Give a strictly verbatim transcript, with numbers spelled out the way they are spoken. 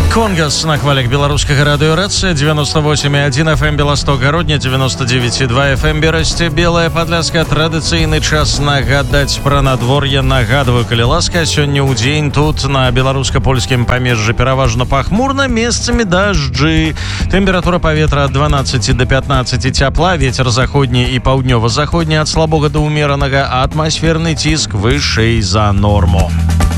Конгас на хвалях беларускага радыёрацыя девяносто восемь и один эф эм Белосток Гародня, девяносто девять и два эф эм Берасце, Белая Падляска. Традыцыйны час нагадаць пра надвор'е. Нагадваю, калі ласка, сёння ў дзень тут на беларуска-польскім памежжы пераважна пахмурна, месцамі дажджы. Тэмпература паветра ад дванаццаці до пятнаццаці цяпла, вецер заходні і паўднёва-заходні ад слабога да ўмеранага, а атмасферны ціск вышэй за норму.